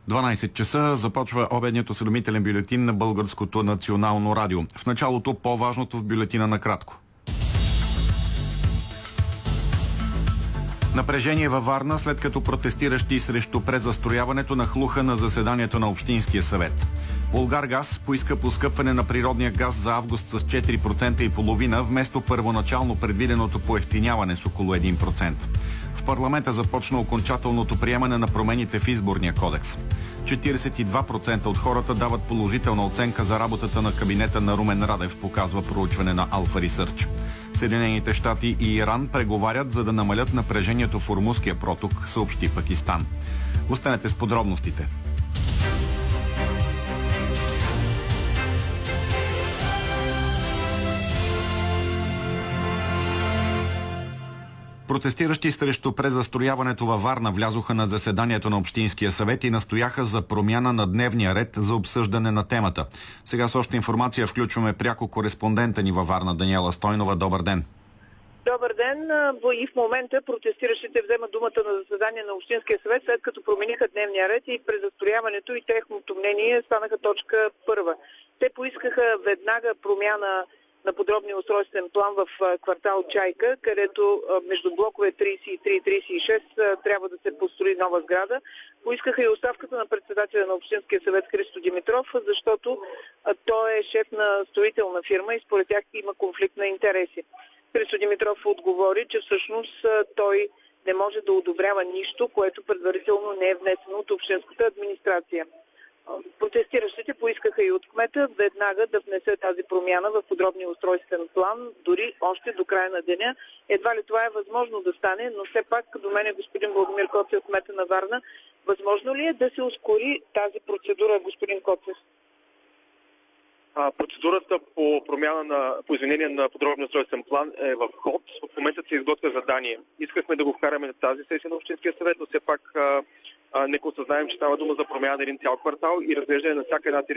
12 часа започва обедният осведомителен бюлетин на Българското национално радио. В началото по-важното в бюлетина накратко. Напрежение във Варна, след като протестиращи срещу презастрояването нахлуха на заседанието на Общинския съвет. Булгаргаз поиска поскъпване на природния газ за август с 4,5% вместо първоначално предвиденото поевтиняване с около 1%. В парламента започна окончателното приемане на промените в изборния кодекс. 42% от хората дават положителна оценка за работата на кабинета на Румен Радев, показва проучване на Alpha Research. Съединените щати и Иран преговарят, за да намалят напрежението в Ормузския проток, съобщи Пакистан. Останете с подробностите. Протестиращи срещу презастрояването във Варна влязоха на заседанието на Общинския съвет и настояха за промяна на дневния ред за обсъждане на темата. Сега с още информация включваме пряко кореспондента ни във Варна Даниела Стойнова. Добър ден! Добър ден! И в момента протестиращите вземат думата на заседание на Общинския съвет, след като промениха дневния ред и презастрояването и техното мнение станаха точка първа. Те поискаха веднага промяна на подробния устройствен план в квартал Чайка, където между блокове 33 и 36 трябва да се построи нова сграда. Поискаха и оставката на председателя на Общинския съвет Христо Димитров, защото той е шеф на строителна фирма и според тях има конфликт на интереси. Христо Димитров отговори, че всъщност той не може да одобрява нищо, което предварително не е внесено от общинската администрация. Протестиращите поискаха и от кмета веднага да внесе тази промяна в подробния устройствен план, дори още до края на деня. Едва ли това е възможно да стане, но все пак до мен е господин Владимир Коцев, кмета на Варна. Възможно ли е да се ускори тази процедура, господин Коцев? Процедурата по промяна по изменение на подробния устройствен план е в ход. В момента се изготвя задание. Искахме да го вкараме на тази сесия на Общинския съвет, но все пак нека осъзнаем, че става дума за промяна на един цял квартал и разглеждане на всяка една територия